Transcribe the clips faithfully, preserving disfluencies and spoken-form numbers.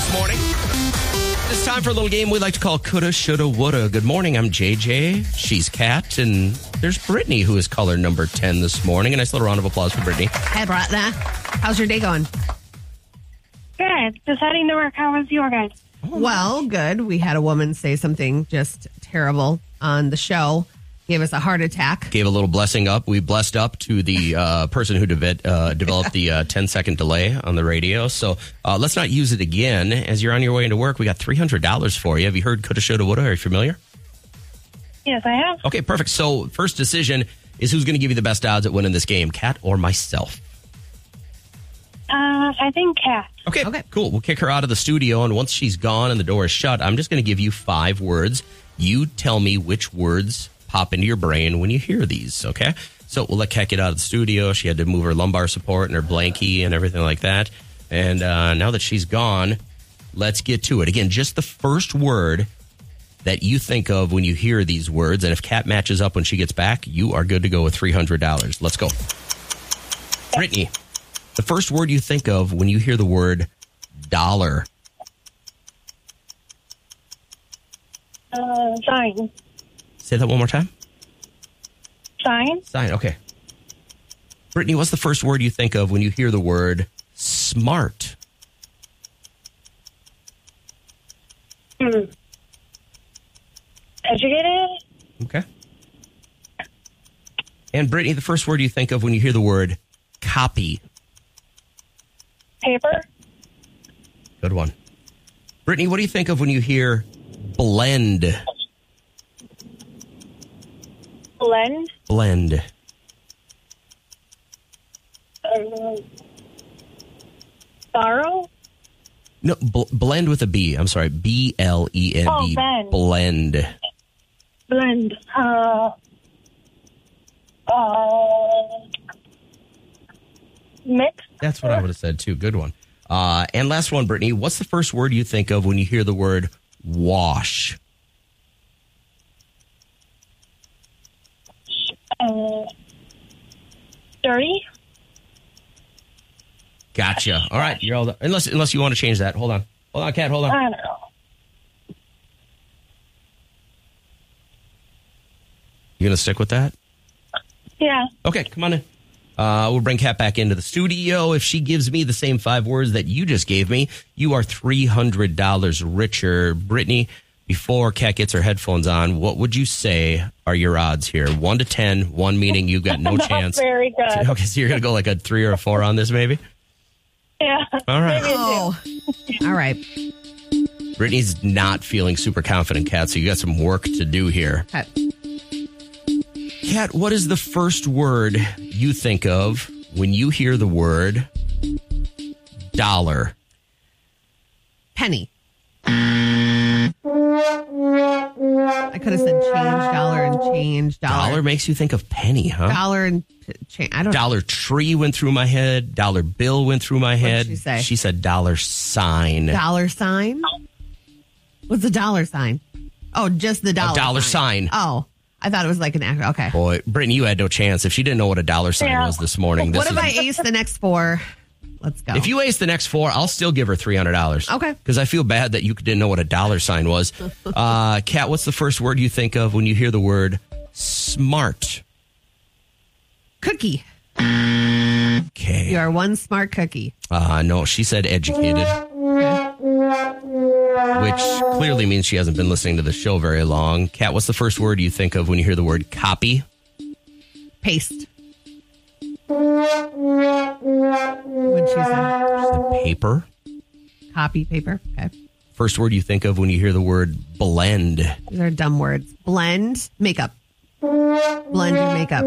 this morning. It's time for a little game we like to call Coulda, Shoulda, Woulda. Good morning, I'm J J. She's Kat, and there's Brittany, who is caller number ten this morning. A nice little round of applause for Brittany. Hey, Brittany. How's your day going? Good. Just heading to work. How was your guys? Oh, well, good. We had a woman say something just terrible on the show. Gave us a heart attack. Gave a little blessing up. We blessed up to the uh, person who de- uh, developed the uh, ten-second delay on the radio. So uh, let's not use it again. As you're on your way into work, we got three hundred dollars for you. Have you heard Coulda, Shoulda, Woulda? Are you familiar? Yes, I have. Okay, perfect. So first decision is who's going to give you the best odds at winning this game, Kat or myself? Uh, I think Kat. Okay, Okay. cool. We'll kick her out of the studio, and once she's gone and the door is shut, I'm just going to give you five words. You tell me which words pop into your brain when you hear these, okay? So we'll let Kat get out of the studio. She had to move her lumbar support and her blankie and everything like that. And uh, now that she's gone, let's get to it. Again, just the first word that you think of when you hear these words. And if Kat matches up when she gets back, you are good to go with three hundred dollars. Let's go. Brittany, the first word you think of when you hear the word dollar. Uh, sign. Say that one more time. Sign. Sign, okay. Brittany, what's the first word you think of when you hear the word smart? Hmm. Educated. Okay. And Brittany, the first word you think of when you hear the word copy? Paper. Good one. Brittany, what do you think of when you hear blend? Blend. Blend. Um, borrow. No, bl- blend with a B. I'm sorry. B L E N D. Oh, blend. Blend. Blend. Uh, uh, mix. That's what I would have said, too. Good one. Uh, and last one, Brittany, what's the first word you think of when you hear the word wash? Uh, dirty. Gotcha. All right. You're all done. Unless, unless you want to change that. Hold on. Hold on, Kat. Hold on. I don't know. You going to stick with that? Yeah. Okay, come on in. Uh, we'll bring Kat back into the studio. If she gives me the same five words that you just gave me, you are three hundred dollars richer. Brittany, before Kat gets her headphones on, what would you say are your odds here? One to ten, one meaning you got no Not chance. very good. Okay, so you're going to go like a three or a four on this, maybe? Yeah. All right. Maybe a Oh, all right. Brittany's not feeling super confident, Kat, so you got some work to do here. Okay. Kat, what is the first word you think of when you hear the word dollar? Penny. I could have said change dollar and change dollar. Dollar makes you think of penny, huh? Dollar and change. I don't know. Dollar tree went through my head. Dollar bill went through my head. she say? She said dollar sign. Dollar sign? What's the dollar sign? Oh, just the dollar A dollar sign. Oh, I thought it was like an act. Okay. Boy, Brittany, you had no chance. If she didn't know what a dollar sign Yeah. was this morning. This What if is, I ace the next four? Let's go. If you ace the next four, I'll still give her three hundred dollars. Okay. Because I feel bad that you didn't know what a dollar sign was. Uh, Kat, what's the first word you think of when you hear the word smart? Cookie. Okay. You are one smart cookie. Uh, no, she said educated, which clearly means she hasn't been listening to the show very long. Kat, what's the first word you think of when you hear the word copy? Paste. What'd she say? She said paper. Copy paper. Okay. First word you think of when you hear the word blend. These are dumb words. Blend makeup. Blend your makeup.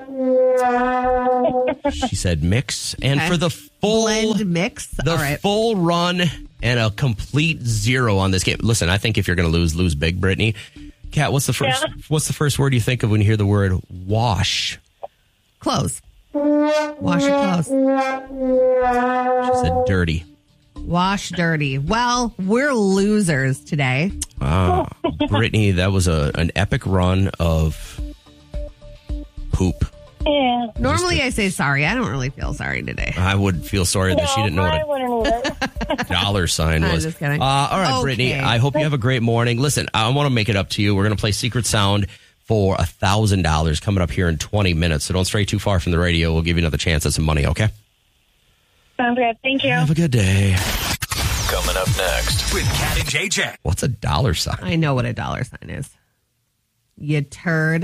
She said mix. And Okay. for the full Blend mix. the All right. full run and a complete zero on this game. Listen, I think if you're going to lose, lose big, Brittany. Kat, what's the first? Yeah. What's the first word you think of when you hear the word wash? Clothes. Wash your clothes. She said dirty. Wash dirty. Well, we're losers today. Ah, Brittany, that was a an epic run of poop. Yeah. Normally I say sorry. I don't really feel sorry today. I would feel sorry that No, she didn't know I what wouldn't a dollar sign I'm was. just kidding. Uh, all right, Okay. Brittany, I hope you have a great morning. Listen, I want to make it up to you. We're going to play Secret Sound for one thousand dollars coming up here in twenty minutes. So don't stray too far from the radio. We'll give you another chance at some money, okay? Sounds good. Thank you. Have a good day. Coming up next with Cat and J J. What's a dollar sign? I know what a dollar sign is. You turd.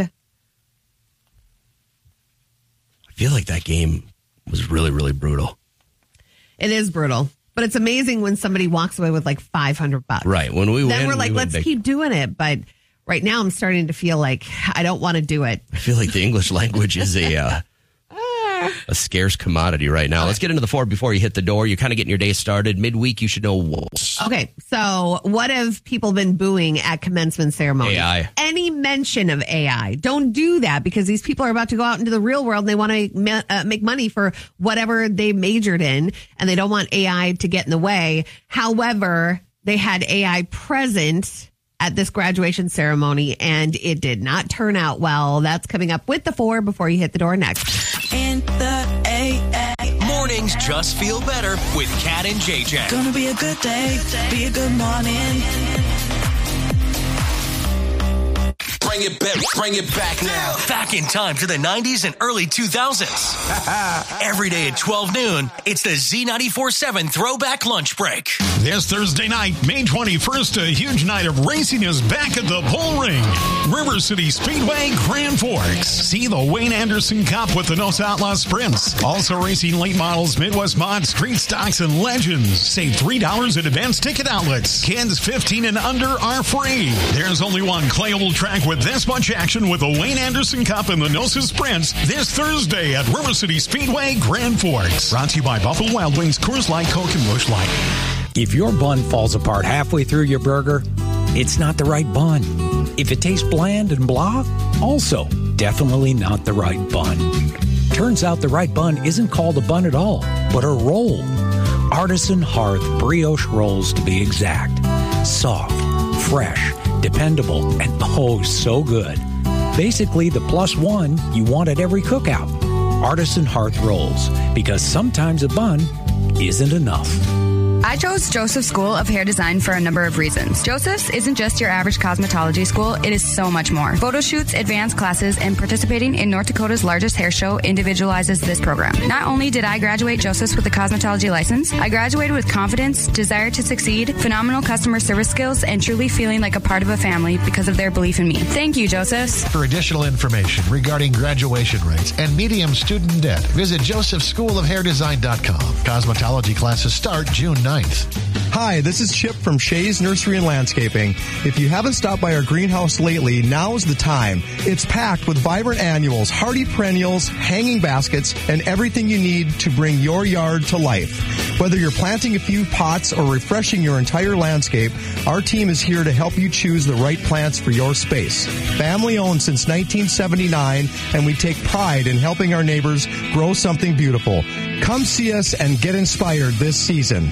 I feel like that game was really, really brutal. It is brutal. But it's amazing when somebody walks away with like five hundred bucks. Right. When we Then win, we're we like, win let's big. keep doing it. But right now I'm starting to feel like I don't want to do it. I feel like the English language is a uh, a scarce commodity right now. Let's get into the Ford before you hit the door. You're kind of getting your day started. Midweek, you should know what. Okay, so what have people been booing at commencement ceremony? A I. Any mention of A I. Don't do that because these people are about to go out into the real world and they want to ma- uh, make money for whatever they majored in and they don't want A I to get in the way. However, they had A I present at this graduation ceremony and it did not turn out well. That's coming up with the four before you hit the door next. In the A A. Mornings just feel better with Cat and J J. Gonna be a good day, be a good morning. Bring it back, bring it back now. Back in time to the nineties and early two thousands. Every day at twelve noon, it's the Z ninety-four seven Throwback Lunch Break. This Thursday night, May twenty-first, a huge night of racing is back at the Bull Ring. River City Speedway, Grand Forks. See the Wayne Anderson Cup with the Nos Outlaw Sprints. Also racing late models, Midwest Mod, Street Stocks, and Legends. Save three dollars at advanced ticket outlets. Kids fifteen and under are free. There's only one Clayoval track with this much action with the Wayne Anderson Cup and the Nosa Sprints this Thursday at River City Speedway, Grand Forks. Brought to you by Buffalo Wild Wings, Coors Light, Coke, and Busch Light. If your bun falls apart halfway through your burger, it's not the right bun. If it tastes bland and blah, also definitely not the right bun. Turns out the right bun isn't called a bun at all, but a roll. Artisan Hearth brioche rolls to be exact. Soft, fresh, dependable, and oh, so good. Basically, the plus one you want at every cookout. Artisan Hearth rolls, because sometimes a bun isn't enough. I chose Joseph School of Hair Design for a number of reasons. Joseph's isn't just your average cosmetology school, it is so much more. Photo shoots, advanced classes, and participating in North Dakota's largest hair show individualizes this program. Not only did I graduate Joseph's with a cosmetology license, I graduated with confidence, desire to succeed, phenomenal customer service skills, and truly feeling like a part of a family because of their belief in me. Thank you, Joseph's. For additional information regarding graduation rates and medium student debt, visit joseph school of hair design dot com. Cosmetology classes start June ninth. Hi, this is Chip from Shays Nursery and Landscaping. If you haven't stopped by our greenhouse lately, now's the time. It's packed with vibrant annuals, hardy perennials, hanging baskets, and everything you need to bring your yard to life. Whether you're planting a few pots or refreshing your entire landscape, our team is here to help you choose the right plants for your space. Family owned since nineteen seventy-nine, and we take pride in helping our neighbors grow something beautiful. Come see us and get inspired this season.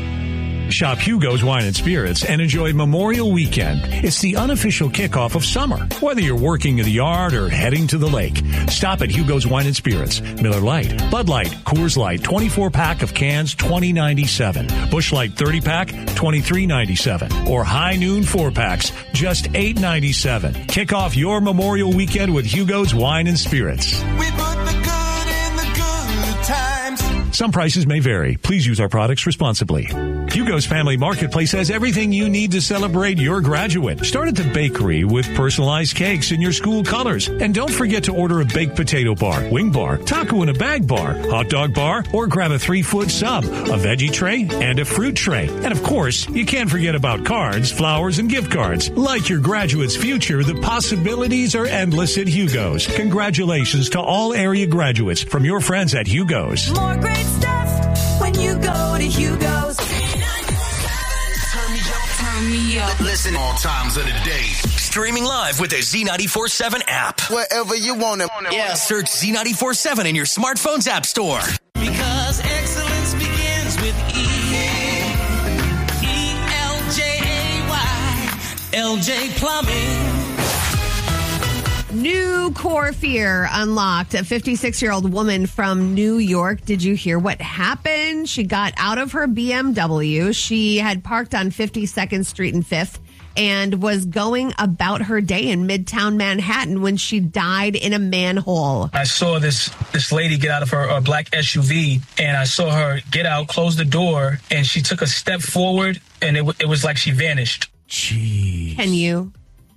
Shop Hugo's Wine and Spirits and enjoy Memorial Weekend. It's the unofficial kickoff of summer. Whether you're working in the yard or heading to the lake, stop at Hugo's Wine and Spirits. Miller Lite, Bud Light, Coors Light, twenty-four pack of cans, twenty ninety-seven. Busch Light thirty pack, twenty-three ninety-seven. Or High Noon four packs, just eight ninety-seven. Kick off your Memorial Weekend with Hugo's Wine and Spirits. We put the good in the good times. Some prices may vary. Please use our products responsibly. Hugo's Family Marketplace has everything you need to celebrate your graduate. Start at the bakery with personalized cakes in your school colors. And don't forget to order a baked potato bar, wing bar, taco in a bag bar, hot dog bar, or grab a three-foot sub, a veggie tray, and a fruit tray. And of course, you can't forget about cards, flowers, and gift cards. Like your graduate's future, the possibilities are endless at Hugo's. Congratulations to all area graduates from your friends at Hugo's. More great stuff when you go to Hugo's. Turn me up. Listen all times of the day. Streaming live with the Z ninety-four seven app. Wherever you want it. Yeah. Search Z ninety-four seven in your smartphone's app store. Because excellence begins with E. E L J A Y. L J Plumbing. New core fear unlocked. A fifty-six-year-old woman from New York. Did you hear what happened? She got out of her B M W. She had parked on fifty-second Street and fifth and was going about her day in Midtown Manhattan when she died in a manhole. I saw this this lady get out of her uh, black S U V, and I saw her get out, close the door, and she took a step forward, and it, w- it was like she vanished. Jeez. Can you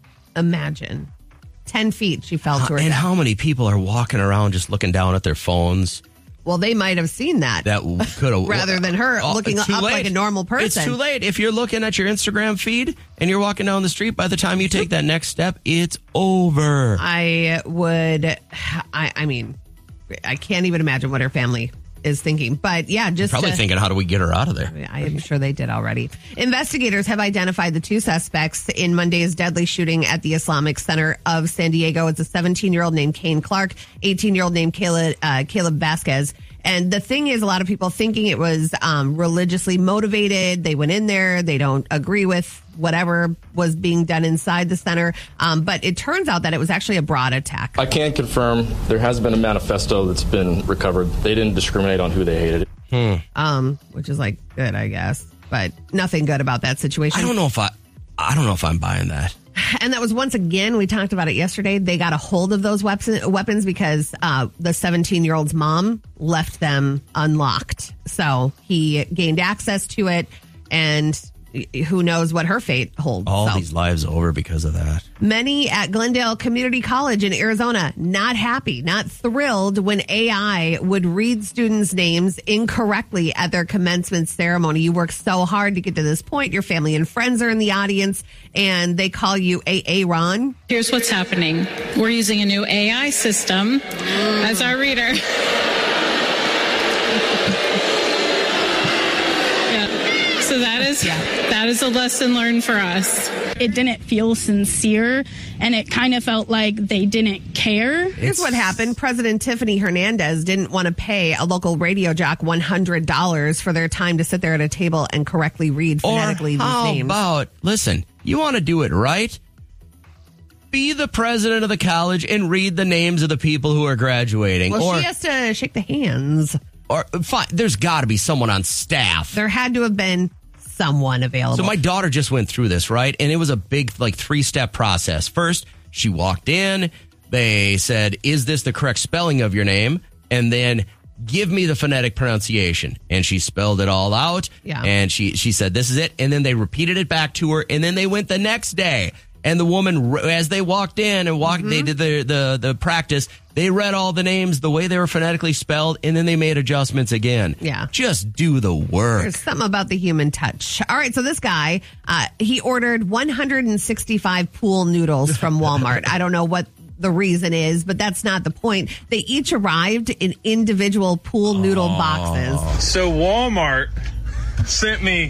imagine? Ten feet she fell to her And death. how many people are walking around just looking down at their phones? Well, they might have seen that. That could have Rather than her Oh, looking up too late. like a normal person. It's too late. If you're looking at your Instagram feed and you're walking down the street, by the time you take that next step, it's over. I would, I, I mean, I can't even imagine what her family is thinking. But yeah, just Probably to, thinking, how do we get her out of there? I am sure they did already. Investigators have identified the two suspects in Monday's deadly shooting at the Islamic Center of San Diego. It's a seventeen-year-old named Kane Clark, eighteen-year-old named Caleb, uh, Caleb Vasquez. And the thing is, a lot of people thinking it was um, religiously motivated. They went in there. They don't agree with whatever was being done inside the center. Um, but it turns out that it was actually a broad attack. I can confirm there has been a manifesto that's been recovered. They didn't discriminate on who they hated. Hmm. Um, which is like good, I guess, but nothing good about that situation. I don't know if I, I don't know if I'm buying that. And that was once again, we talked about it yesterday. They got a hold of those weapons, weapons because uh, the seventeen-year-old's mom left them unlocked. So he gained access to it, and who knows what her fate holds. All so. these lives over because of that. Many at Glendale Community College in Arizona not happy, not thrilled when A I would read students' names incorrectly at their commencement ceremony. You work so hard to get to this point. Your family and friends are in the audience, and they call you Aaron. Here's what's happening. We're using a new A I system as our reader. So that is yeah. that is a lesson learned for us. It didn't feel sincere, and it kind of felt like they didn't care. Here's what happened. President Tiffany Hernandez didn't want to pay a local radio jock one hundred dollars for their time to sit there at a table and correctly read phonetically or how these names. About, listen, you want to do it right? Be the president of the college and read the names of the people who are graduating. Well, or, she has to shake the hands. Or fine, there's got to be someone on staff. There had to have been someone available. So my daughter just went through this, right? And it was a big, like, three-step process. First, she walked in. They said, is this the correct spelling of your name? And then give me the phonetic pronunciation. And she spelled it all out. Yeah. And she, she said, this is it. And then they repeated it back to her. And then they went the next day. And the woman, as they walked in and walked, mm-hmm. they did the, the, the practice, they read all the names the way they were phonetically spelled, and then they made adjustments again. Yeah. Just do the work. There's something about the human touch. All right, so this guy, uh, he ordered one hundred sixty-five pool noodles from Walmart. I don't know what the reason is, but that's not the point. They each arrived in individual pool noodle oh. boxes. So Walmart sent me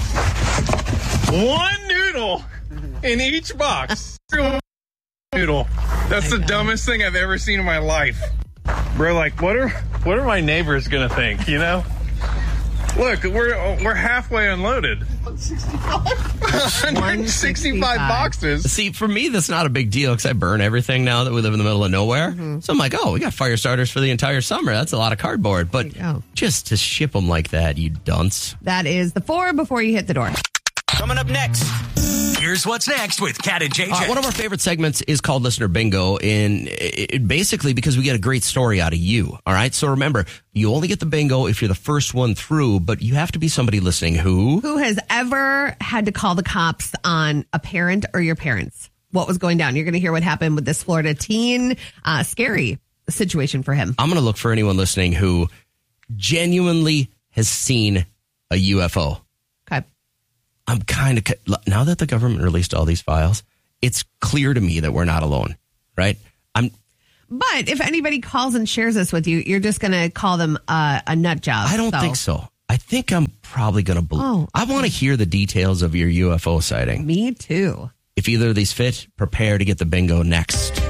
one noodle in each box. Noodle. That's the dumbest thing I've ever seen in my life. Bro, like, what are what are my neighbors gonna think? You know? Look, we're we're halfway unloaded. one hundred sixty-five boxes. See, for me, that's not a big deal because I burn everything now that we live in the middle of nowhere. Mm-hmm. So I'm like, oh, we got fire starters for the entire summer. That's a lot of cardboard. But just to ship them like that, you dunce. That is the four before you hit the door. Coming up next. Here's what's next with Kat and J J. Uh, one of our favorite segments is called Listener Bingo, and it, it basically because we get a great story out of you. All right, so remember, you only get the bingo if you're the first one through, but you have to be somebody listening who who has ever had to call the cops on a parent or your parents. What was going down? You're going to hear what happened with this Florida teen. Uh, scary situation for him. I'm going to look for anyone listening who genuinely has seen a U F O. Okay. I'm kind of, now that the government released all these files, it's clear to me that we're not alone, right? I'm. But if anybody calls and shares this with you, you're just going to call them uh, a nut job. I don't so. think so. I think I'm probably going to believe. Oh, I want to hear the details of your U F O sighting. Me too. If either of these fit, prepare to get the bingo next.